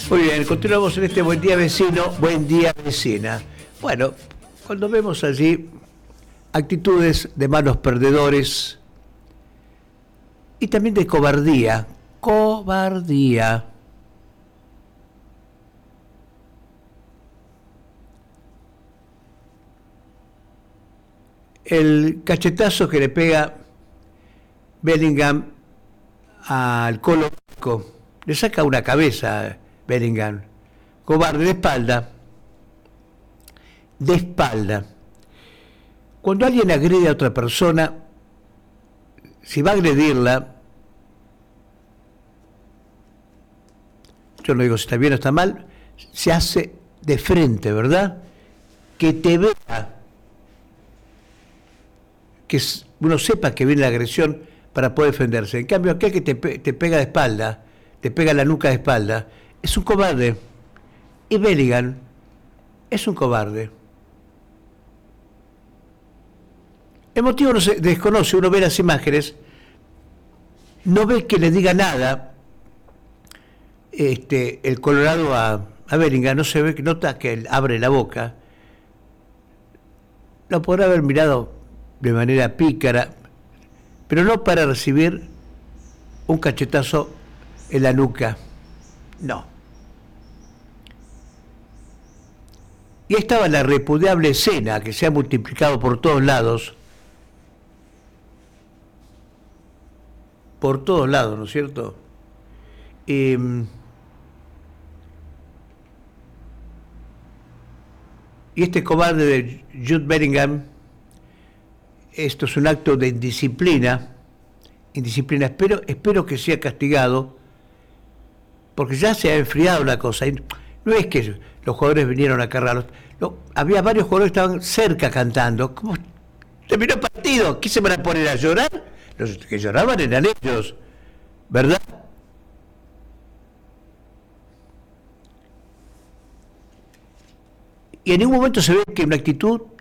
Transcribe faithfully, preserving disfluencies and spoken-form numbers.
Muy bien, continuamos en este Buen Día Vecino, Buen Día Vecina. Bueno, cuando vemos allí actitudes de malos perdedores y también de cobardía, cobardía. El cachetazo que le pega Bellingham al Colo, le saca una cabeza Bellingham, cobarde, de espalda, de espalda. Cuando alguien agrede a otra persona, si va a agredirla, yo no digo si está bien o está mal, se hace de frente, ¿verdad? Que te vea, que uno sepa que viene la agresión para poder defenderse. En cambio, aquel que te, te pega de espalda, te pega la nuca de espalda, es un cobarde. Y Bellingham es un cobarde. El motivo no se desconoce, uno ve las imágenes, no ve que le diga nada este, el Colorado a, a Bellingham, no se ve, nota que él abre la boca. Lo podrá haber mirado de manera pícara, pero no para recibir un cachetazo en la nuca. No. Y ahí estaba la repudiable escena que se ha multiplicado por todos lados. Por todos lados, ¿no es cierto? Eh, y este cobarde de Jude Bellingham, esto es un acto de indisciplina, indisciplina, espero, espero que sea castigado, porque ya se ha enfriado la cosa. No es que los jugadores vinieron a cargarlos, no, había varios jugadores que estaban cerca cantando. ¿Cómo terminó el partido? ¿Qué se van a poner a llorar? Los que lloraban eran ellos, ¿verdad? Y en ningún momento se ve que una actitud